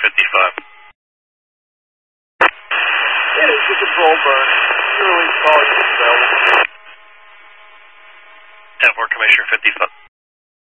55. It is the control burn. Your release call is available. 10-4, Commissioner 55.